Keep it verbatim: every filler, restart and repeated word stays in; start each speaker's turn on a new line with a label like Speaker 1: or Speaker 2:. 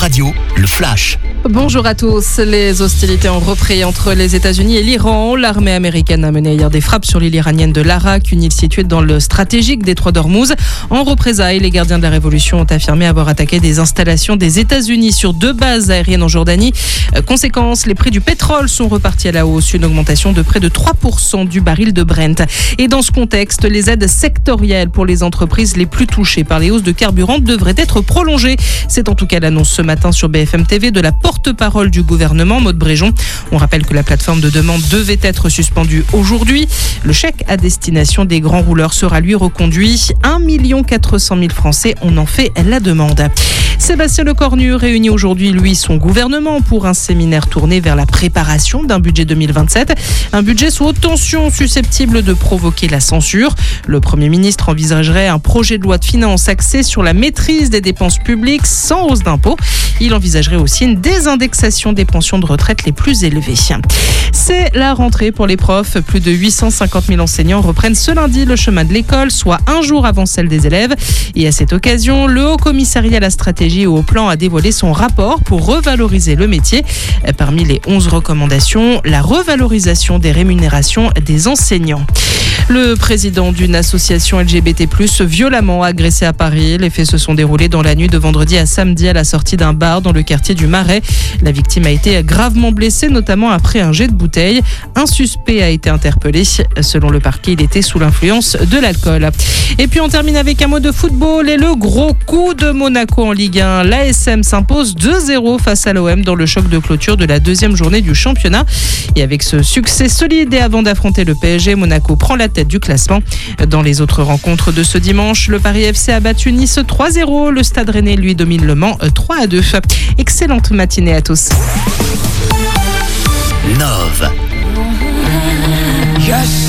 Speaker 1: Radio, le Flash.
Speaker 2: Bonjour à tous. Les hostilités ont repris entre les États-Unis et l'Iran. L'armée américaine a mené hier des frappes sur l'île iranienne de Larak, une île située dans le stratégique détroit d'Ormuz. En représailles, les gardiens de la révolution ont affirmé avoir attaqué des installations des États-Unis sur deux bases aériennes en Jordanie. Conséquence, les prix du pétrole sont repartis à la hausse, une augmentation de près de trois pour cent du baril de Brent. Et dans ce contexte, les aides sectorielles pour les entreprises les plus touchées par les hausses de carburant devraient être prolongées. C'est en tout cas l'annonce ce matin sur B F M T V de la porte-parole du gouvernement, Maud Bréjon. On rappelle que la plateforme de demande devait être suspendue aujourd'hui. Le chèque à destination des grands rouleurs sera lui reconduit. un million quatre cent mille Français en ont fait la demande. Sébastien Lecornu réunit aujourd'hui, lui, son gouvernement pour un séminaire tourné vers la préparation d'un budget deux mille vingt-sept. Un budget sous haute tension susceptible de provoquer la censure. Le Premier ministre envisagerait un projet de loi de finances axé sur la maîtrise des dépenses publiques sans hausse d'impôts. Il envisagerait aussi une désindexation des pensions de retraite les plus élevées. C'est la rentrée pour les profs. Plus de huit cent cinquante mille enseignants reprennent ce lundi le chemin de l'école, soit un jour avant celle des élèves. Et à cette occasion, le Haut Commissariat à la stratégie et au plan a dévoilé son rapport pour revaloriser le métier. Parmi les onze recommandations, la revalorisation des rémunérations des enseignants. Le président d'une association L G B T plus, violemment agressé à Paris. Les faits se sont déroulés dans la nuit de vendredi à samedi à la sortie d'un bar dans le quartier du Marais. La victime a été gravement blessée, notamment après un jet de bouteille. Un suspect a été interpellé. Selon le parquet, il était sous l'influence de l'alcool. Et puis on termine avec un mot de football et le gros coup de Monaco en Ligue un. L'A S M s'impose deux zéro face à l'O M dans le choc de clôture de la deuxième journée du championnat. Et avec ce succès solide et avant d'affronter le P S G, Monaco prend la tête du classement. Dans les autres rencontres de ce dimanche, le Paris F C a battu Nice trois zéro. Le Stade Rennais lui domine Le Mans trois à deux. Excellente matinée à tous.
Speaker 1: Nove.
Speaker 3: Yes.